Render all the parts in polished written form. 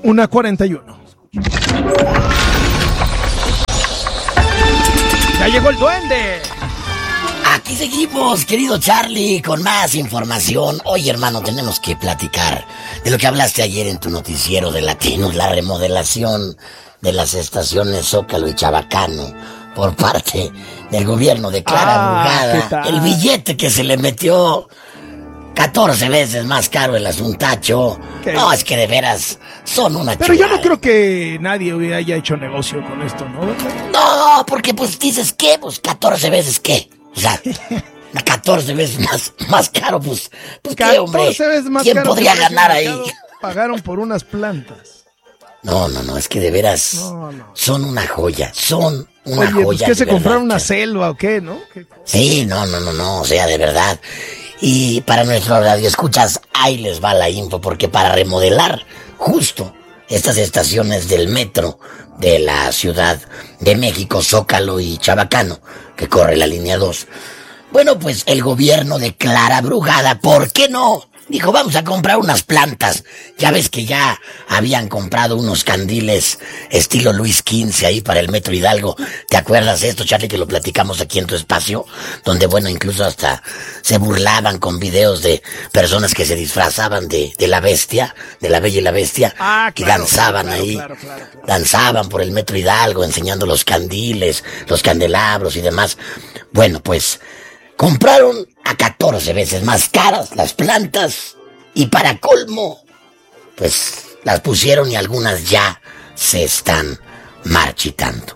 1:41. ¡Ya llegó el duende! Aquí seguimos, querido Charlie, con más información. Oye, hermano, tenemos que platicar de lo que hablaste ayer en tu noticiero de Latinos, la remodelación de las estaciones Zócalo y Chabacano por parte del gobierno de Clara Brugada. El billete que se le metió 14 veces más caro el asuntacho. No, es que de veras son una Pero chulada. yo no creo que nadie haya hecho negocio con esto, ¿no? No, porque pues dices, ¿qué? Pues 14 veces, ¿qué? O sea, 14 veces más caro, pues ¿qué, hombre? ¿Quién podría ganar ahí? Pagaron por unas plantas. No, es que de veras son una joya, son una joya. Pues, ¿qué se compraron una selva o qué, no? Sí, no, o sea, de verdad. Y para nuestro radioescuchas, ahí les va la info, porque para remodelar justo estas estaciones del metro de la Ciudad de México, Zócalo y Chabacano, que corre la línea 2, bueno, pues el gobierno de Clara Brugada, ¿por qué no? Dijo, vamos a comprar unas plantas. Ya ves que ya habían comprado unos candiles estilo Luis XV ahí para el Metro Hidalgo. ¿Te acuerdas de esto, Charlie, que lo platicamos aquí en tu espacio? Donde, bueno, incluso hasta se burlaban con videos de personas que se disfrazaban de la bestia, de la Bella y la Bestia, que danzaban ahí. Danzaban por el Metro Hidalgo enseñando los candiles, los candelabros y demás. Bueno, pues compraron a 14 veces más caras las plantas y para colmo, pues las pusieron y algunas ya se están marchitando.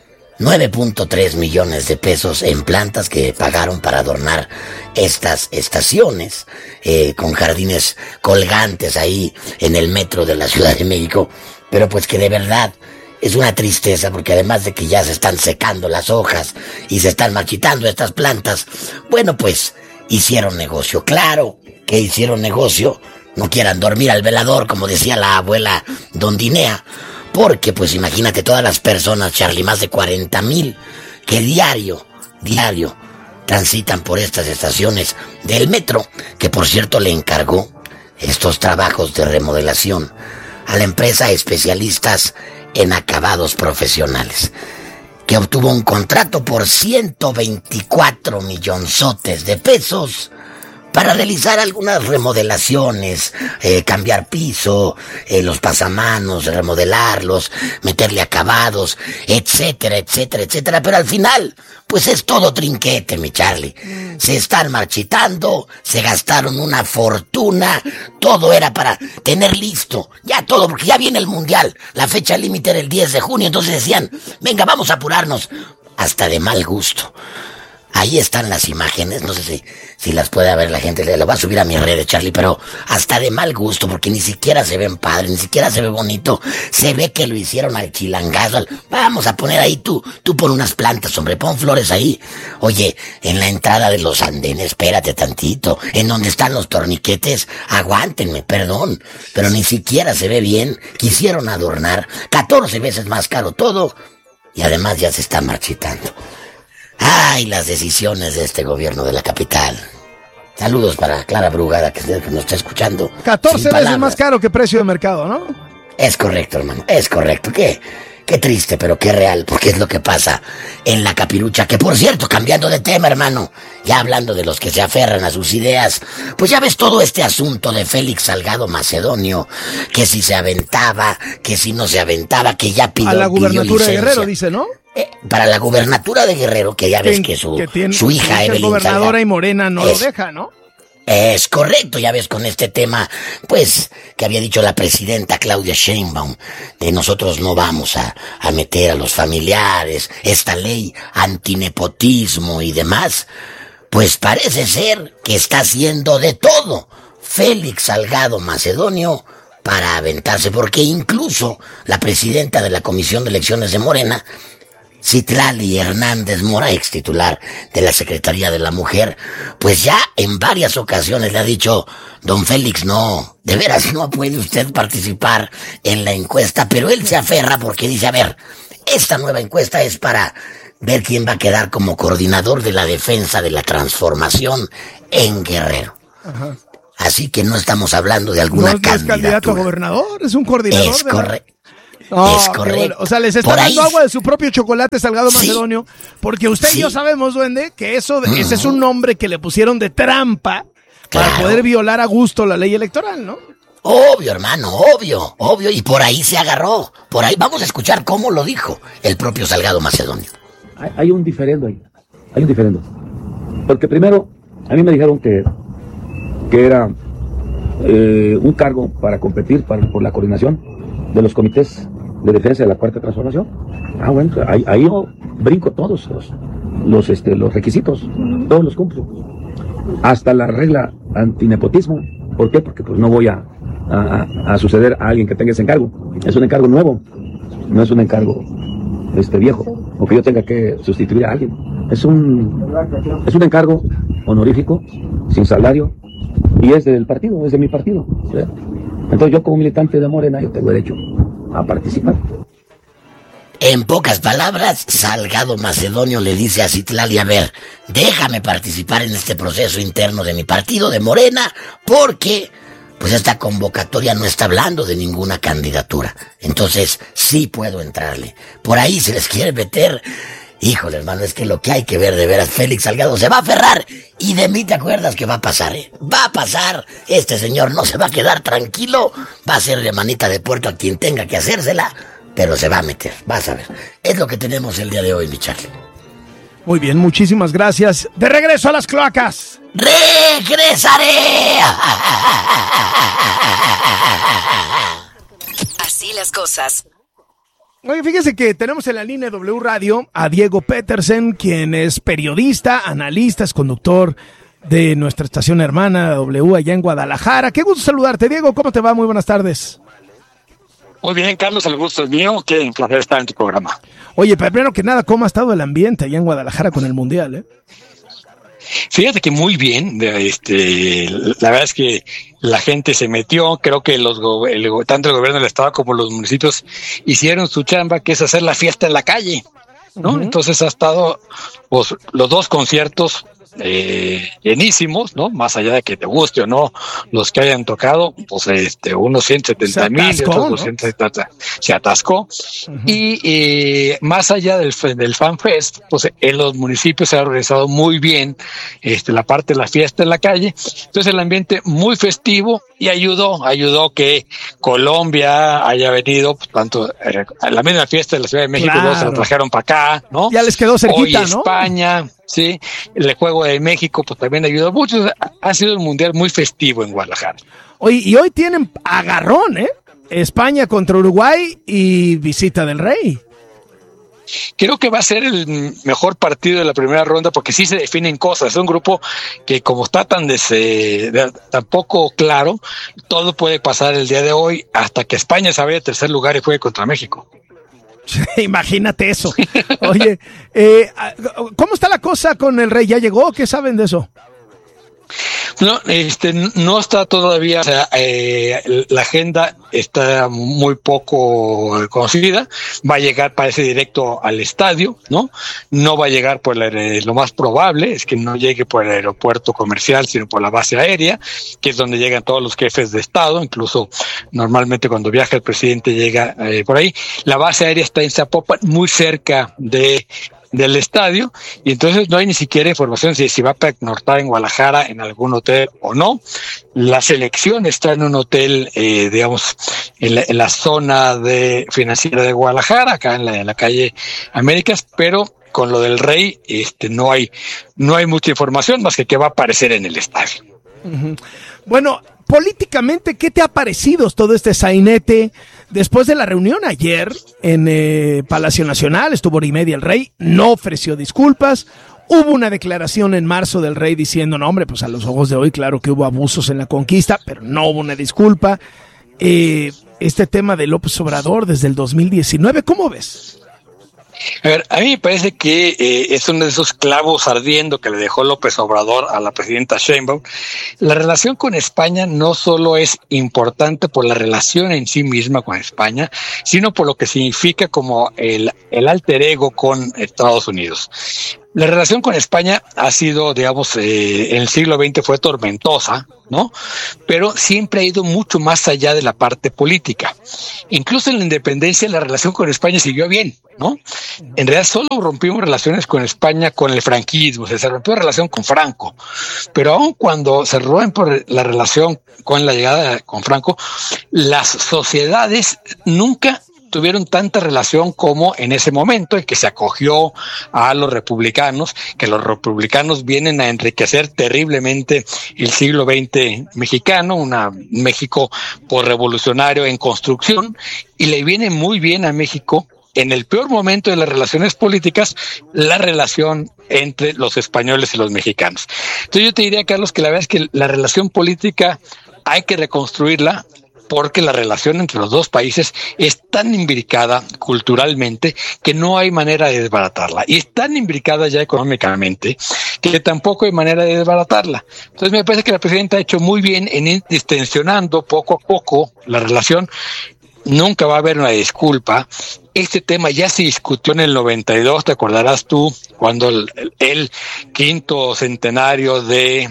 9.3 millones de pesos en plantas que pagaron para adornar estas estaciones con jardines colgantes ahí en el metro de la Ciudad de México, pero pues que de verdad es una tristeza porque además de que ya se están secando las hojas y se están marchitando estas plantas, bueno, pues hicieron negocio. Claro que hicieron negocio. No quieran dormir al velador, como decía la abuela Dondinea, porque pues imagínate todas las personas, Charlie, más de 40,000 que diario transitan por estas estaciones del metro, que por cierto le encargó estos trabajos de remodelación a la empresa Especialistas en Acabados Profesionales, que obtuvo un contrato por 124 millonzotes de pesos para realizar algunas remodelaciones, cambiar piso, los pasamanos, remodelarlos, meterle acabados, etcétera, pero al final, pues es todo trinquete, mi Charlie. Se están marchitando, se gastaron una fortuna, todo era para tener listo, ya todo, porque ya viene el Mundial, la fecha límite era el 10 de junio, entonces decían, venga, vamos a apurarnos, hasta de mal gusto. Ahí están las imágenes, no sé si las puede ver la gente, lo va a subir a mis redes, Charlie, pero hasta de mal gusto, porque ni siquiera se ven padres, ni siquiera se ve bonito, se ve que lo hicieron al chilangazo. Vamos a poner ahí tú pon unas plantas, hombre, pon flores ahí. Oye, en la entrada de los andenes, espérate tantito, en donde están los torniquetes, aguántenme, perdón, pero ni siquiera se ve bien. Quisieron adornar, 14 veces más caro todo, y además ya se está marchitando. ¡Ay, las decisiones de este gobierno de la capital! Saludos para Clara Brugada, que nos está escuchando. 14 veces más caro que precio de mercado, ¿no? Es correcto, hermano, es correcto. Qué triste, pero qué real, porque es lo que pasa en la capirucha. Que, por cierto, cambiando de tema, hermano, ya hablando de los que se aferran a sus ideas, pues ya ves todo este asunto de Félix Salgado Macedonio, que si se aventaba, que si no se aventaba, que ya pidió licencia. A la gubernatura de Guerrero, dice, ¿no? Para la gubernatura de Guerrero, que ya ves que su hija Evelyn gobernadora Salgado, y Morena no lo deja, ¿no? Es correcto, ya ves con este tema, pues, que había dicho la presidenta Claudia Sheinbaum, de nosotros no vamos a meter a los familiares, esta ley antinepotismo y demás, pues parece ser que está haciendo de todo Félix Salgado Macedonio para aventarse, porque incluso la presidenta de la Comisión de Elecciones de Morena, Citlali Hernández Mora, ex titular de la Secretaría de la Mujer, pues ya en varias ocasiones le ha dicho, don Félix, no, de veras no puede usted participar en la encuesta, pero él se aferra porque dice, a ver, esta nueva encuesta es para ver quién va a quedar como coordinador de la defensa de la transformación en Guerrero. Ajá. Así que no estamos hablando de alguna candidatura. No es candidato a gobernador, es un coordinador. Es correcto. Es correcto. Bueno. O sea, les está dando agua de su propio chocolate Salgado Macedonio, porque usted y yo sabemos, duende, que ese es un nombre que le pusieron de trampa para poder violar a gusto la ley electoral, ¿no? Obvio, hermano, obvio, y por ahí se agarró. Por ahí vamos a escuchar cómo lo dijo el propio Salgado Macedonio. Hay un diferendo ahí, porque primero a mí me dijeron que era un cargo para competir por la coordinación de los comités de defensa de la Cuarta Transformación. Bueno, ahí yo brinco todos los requisitos, todos los cumplo, hasta la regla antinepotismo. ¿Por qué? Porque pues no voy a suceder a alguien que tenga ese encargo. Es un encargo nuevo, no es un encargo viejo, o que yo tenga que sustituir a alguien. Es un encargo honorífico, sin salario, y es del partido, es de mi partido, ¿sí? Entonces yo como militante de Morena, yo tengo derecho a participar. En pocas palabras, Salgado Macedonio le dice a Citlali, a ver, déjame participar en este proceso interno de mi partido, de Morena, porque pues esta convocatoria no está hablando de ninguna candidatura. Entonces sí puedo entrarle. Por ahí se les quiere meter. Híjole, hermano, es que lo que hay que ver de veras, Félix Salgado se va a aferrar. Y de mí te acuerdas que va a pasar, ¿eh? Va a pasar. Este señor no se va a quedar tranquilo. Va a hacerle manita de puerto a quien tenga que hacérsela. Pero se va a meter, vas a ver. Es lo que tenemos el día de hoy, mi Charlie. Muy bien, muchísimas gracias. De regreso a las cloacas. ¡Regresaré! Así las cosas. Oye, fíjese que tenemos en la línea de W Radio a Diego Petersen, quien es periodista, analista, es conductor de nuestra estación hermana W allá en Guadalajara. Qué gusto saludarte, Diego. ¿Cómo te va? Muy buenas tardes. Muy bien, Carlos, el gusto es mío. Qué placer estar en tu programa. Oye, primero que nada, ¿cómo ha estado el ambiente allá en Guadalajara con el Mundial, eh? Fíjate que muy bien, la verdad es que la gente se metió, creo que tanto el gobierno del estado como los municipios hicieron su chamba, que es hacer la fiesta en la calle, ¿no? Uh-huh. Entonces ha estado pues, los dos conciertos llenísimos, ¿no? Más allá de que te guste o no los que hayan tocado, pues unos 170,000 y otros 270 se atascó. Uh-huh. Y más allá del Fan Fest, pues en los municipios se ha organizado muy bien la parte de la fiesta en la calle. Entonces el ambiente muy festivo y ayudó que Colombia haya venido, pues, tanto a la misma fiesta de la Ciudad de México, claro. Se la trajeron para acá, ¿no? Ya les quedó cerquita, hoy España, ¿no? Sí, el juego de México pues también ayudó mucho. Ha sido un mundial muy festivo en Guadalajara. Oye, y hoy tienen agarrón, ¿eh? España contra Uruguay y visita del Rey. Creo que va a ser el mejor partido de la primera ronda porque sí se definen cosas. Es un grupo que como está tan poco claro, todo puede pasar el día de hoy hasta que España se vaya de tercer lugar y juegue contra México. Imagínate eso. Oye, ¿cómo está la cosa con el Rey? ¿Ya llegó? ¿Qué saben de eso? No, no está todavía, o sea, la agenda está muy poco conocida. Va a llegar, parece, directo al estadio, ¿no? No va a llegar por lo más probable es que no llegue por el aeropuerto comercial, sino por la base aérea, que es donde llegan todos los jefes de estado. Incluso normalmente cuando viaja el presidente llega por ahí. La base aérea está en Zapopan, muy cerca del estadio, y entonces no hay ni siquiera información si va a pernoctar en Guadalajara en algún hotel o no. La selección está en un hotel, digamos, en la zona financiera de Guadalajara, acá en la calle Américas, pero con lo del Rey, no hay mucha información más que va a aparecer en el estadio. Uh-huh. Bueno, políticamente, ¿qué te ha parecido todo este sainete? Después de la reunión ayer en Palacio Nacional, estuvo hora y media el Rey, no ofreció disculpas. Hubo una declaración en marzo del Rey diciendo, no hombre, pues a los ojos de hoy, claro que hubo abusos en la conquista, pero no hubo una disculpa. Este tema de López Obrador desde el 2019, ¿cómo ves? A ver, a mí me parece que es uno de esos clavos ardiendo que le dejó López Obrador a la presidenta Sheinbaum. La relación con España no solo es importante por la relación en sí misma con España, sino por lo que significa como el alter ego con Estados Unidos. La relación con España ha sido, digamos, en el siglo XX fue tormentosa, ¿no? Pero siempre ha ido mucho más allá de la parte política. Incluso en la independencia la relación con España siguió bien, ¿no? En realidad solo rompimos relaciones con España con el franquismo, o sea, se rompió relación con Franco. Pero aun cuando se rompe la relación con la llegada con Franco, las sociedades nunca tuvieron tanta relación como en ese momento en que se acogió a los republicanos, que los republicanos vienen a enriquecer terriblemente el siglo XX mexicano, un México posrevolucionario en construcción, y le viene muy bien a México en el peor momento de las relaciones políticas, la relación entre los españoles y los mexicanos. Entonces yo te diría, Carlos, que la verdad es que la relación política hay que reconstruirla, porque la relación entre los dos países es tan imbricada culturalmente que no hay manera de desbaratarla. Y es tan imbricada ya económicamente que tampoco hay manera de desbaratarla. Entonces me parece que la presidenta ha hecho muy bien en ir distensionando poco a poco la relación. Nunca va a haber una disculpa. Este tema ya se discutió en el 92, te acordarás tú, cuando el quinto centenario de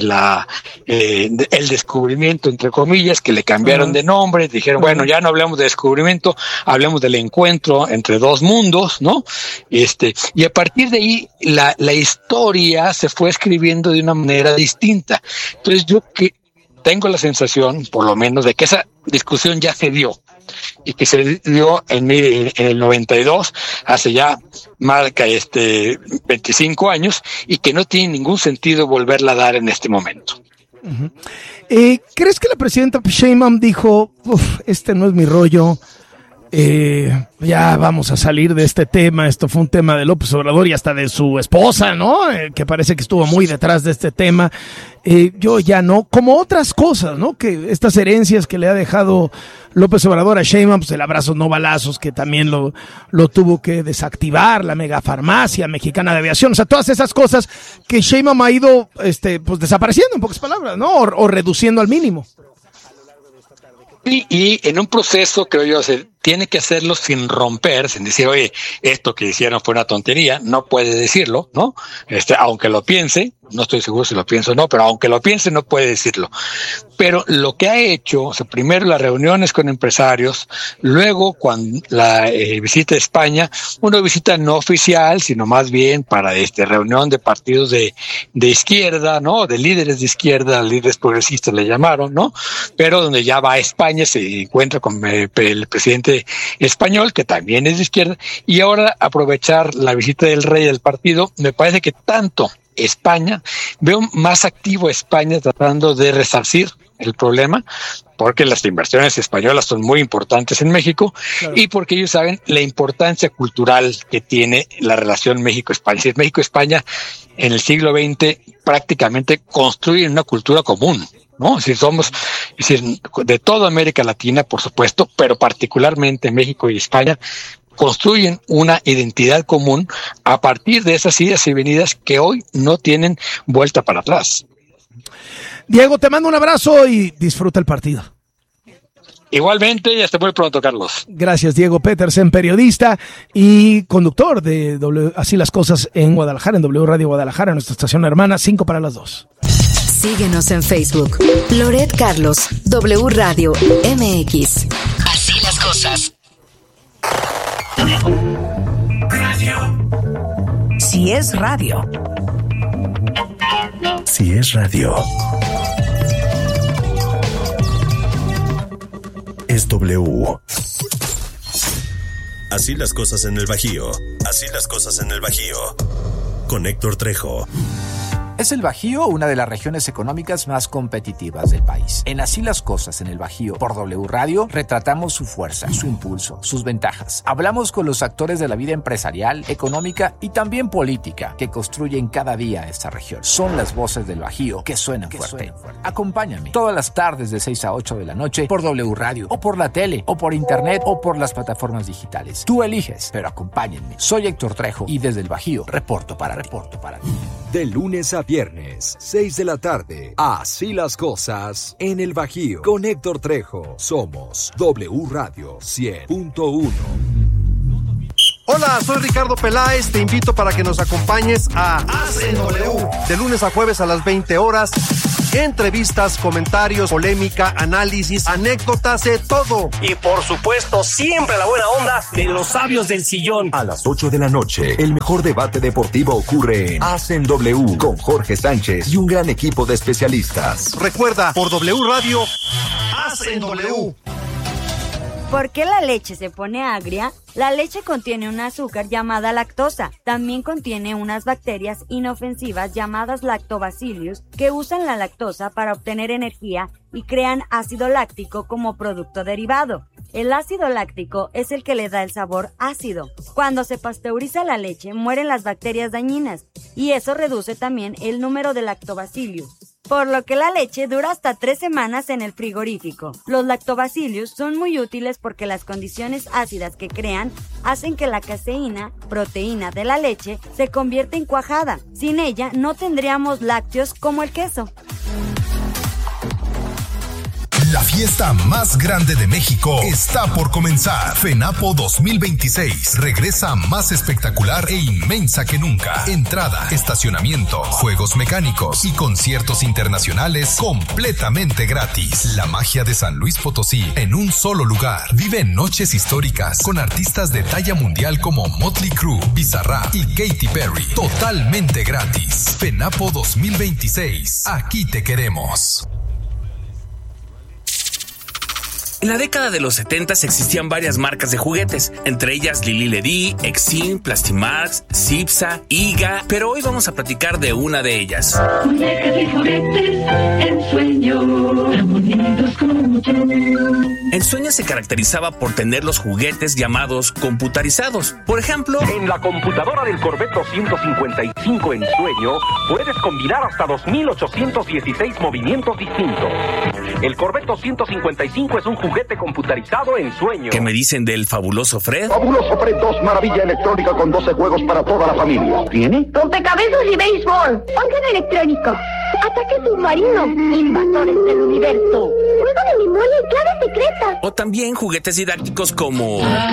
el descubrimiento, entre comillas, que le cambiaron de nombre, dijeron, bueno, ya no hablemos de descubrimiento, hablemos del encuentro entre dos mundos, ¿no? Y a partir de ahí la historia se fue escribiendo de una manera distinta. Entonces yo tengo la sensación, por lo menos, de que esa discusión ya se dio, y que se dio en el 92, hace ya marca 25 años, y que no tiene ningún sentido volverla a dar en este momento. Uh-huh. ¿Crees que la presidenta Sheinbaum dijo, este no es mi rollo, ya vamos a salir de este tema, esto fue un tema de López Obrador y hasta de su esposa, ¿no? Que parece que estuvo muy detrás de este tema, yo ya no, como otras cosas, ¿no? Que estas herencias que le ha dejado López Obrador a Sheinbaum, pues el abrazos no balazos, que también lo tuvo que desactivar, la megafarmacia mexicana de aviación, o sea, todas esas cosas que Sheinbaum ha ido, pues desapareciendo, en pocas palabras, ¿no? O reduciendo al mínimo. Y en un proceso, creo yo, tiene que hacerlo sin romper, sin decir, oye, esto que hicieron fue una tontería, no puede decirlo, ¿no? Aunque lo piense, no estoy seguro si lo pienso o no, pero aunque lo piense, no puede decirlo. Pero lo que ha hecho, o sea, primero las reuniones con empresarios, luego cuando la visita a España, una visita no oficial, sino más bien para reunión de partidos de izquierda, ¿no? De líderes de izquierda, líderes progresistas le llamaron, ¿no? Pero donde ya va a España, se encuentra con el presidente español, que también es de izquierda, y ahora aprovechar la visita del rey del partido, me parece que tanto España, veo más activo a España tratando de resarcir el problema, porque las inversiones españolas son muy importantes en México, claro, y porque ellos saben la importancia cultural que tiene la relación México-España. Si México-España en el siglo XX prácticamente construyen una cultura común, ¿no? Si somos, es decir, de toda América Latina, por supuesto, pero particularmente México y España construyen una identidad común a partir de esas idas y venidas que hoy no tienen vuelta para atrás. Diego, te mando un abrazo y disfruta el partido. Igualmente, y hasta muy pronto, Carlos. Gracias, Diego Petersen, periodista y conductor de Así las Cosas en Guadalajara, en W Radio Guadalajara, nuestra estación hermana, 5 para las 2. Síguenos en Facebook. Loret Carlos, W Radio MX. Así las cosas. Radio. Si es radio. Si es radio. Es W. Así las cosas en el Bajío. Así las cosas en el Bajío. Con Héctor Trejo. ¿Es el Bajío una de las regiones económicas más competitivas del país? En Así las Cosas en el Bajío, por W Radio, retratamos su fuerza, su impulso, sus ventajas. Hablamos con los actores de la vida empresarial, económica y también política que construyen cada día esta región. Son las voces del Bajío que suenan fuerte. Acompáñame todas las tardes de 6 a 8 de la noche por W Radio, o por la tele, o por internet, o por las plataformas digitales. Tú eliges, pero acompáñenme. Soy Héctor Trejo y desde el Bajío reporto para ti. De lunes a viernes, 6 de la tarde. Así las cosas en el Bajío. Con Héctor Trejo. Somos W Radio 100.1. Hola, soy Ricardo Peláez, te invito para que nos acompañes a Hacen W, de lunes a jueves a las 20 horas. Entrevistas, comentarios, polémica, análisis, anécdotas, de todo. Y por supuesto, siempre la buena onda de los sabios del sillón. A las 8 de la noche, el mejor debate deportivo ocurre en Hacen W con Jorge Sánchez y un gran equipo de especialistas. Recuerda, por W Radio, Hacen W. ¿Por qué la leche se pone agria? La leche contiene un azúcar llamada lactosa. También contiene unas bacterias inofensivas llamadas lactobacillus que usan la lactosa para obtener energía y crean ácido láctico como producto derivado. El ácido láctico es el que le da el sabor ácido. Cuando se pasteuriza la leche, mueren las bacterias dañinas y eso reduce también el número de lactobacillus, por lo que la leche dura hasta 3 semanas en el frigorífico. Los lactobacillus son muy útiles porque las condiciones ácidas que crean hacen que la caseína, proteína de la leche, se convierta en cuajada. Sin ella no tendríamos lácteos como el queso. La fiesta más grande de México está por comenzar. FENAPO 2026 regresa más espectacular e inmensa que nunca. Entrada, estacionamiento, juegos mecánicos y conciertos internacionales completamente gratis. La magia de San Luis Potosí en un solo lugar. Vive noches históricas con artistas de talla mundial como Motley Crue, Bizarrap y Katy Perry. Totalmente gratis. FENAPO 2026. Aquí te queremos. En la década de los 70 existían varias marcas de juguetes, entre ellas Lili Ledy, Exim, Plastimax, Cipsa, Iga, pero hoy vamos a platicar de una de ellas. Muñecas y juguetes, Ensueño, unidos como yo. Ensueño se caracterizaba por tener los juguetes llamados computarizados. Por ejemplo, en la computadora del Corvette 255 Ensueño puedes combinar hasta 2,816 movimientos distintos. El Corvette 255 es un juguete computarizado Ensueño. ¿Qué me dicen del fabuloso Fred? Fabuloso Fred 2, maravilla electrónica con 12 juegos para toda la familia. ¿Tiene? Rompecabezas y béisbol. Órgano electrónico. Ataque submarino. Invasores del universo. Juego de memoria y claves secretas. O también juguetes didácticos como